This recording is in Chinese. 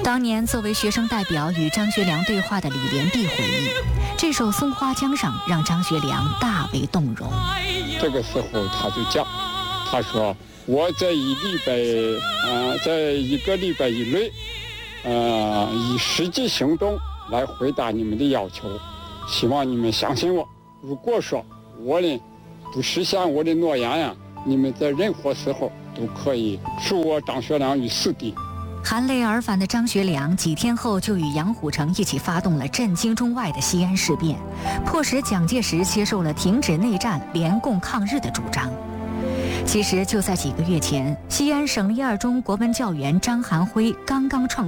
当年作为学生代表与张学良对话的李连璧回忆，这首《松花江上》让张学良大为动容。 这个时候他就讲，他说我在一个礼拜以内，以实际行动来回答你们的要求，希望你们相信我。如果说我呢不实现我的诺言呀，你们在任何时候都可以处我张学良于死地。 含泪而返的张学良几天后就与杨虎城一起发动了震惊中外的西安事变，迫使蒋介石接受了停止内战、联共抗日的主张。其实就在几个月前，西安省立二中国文教员张含辉刚刚创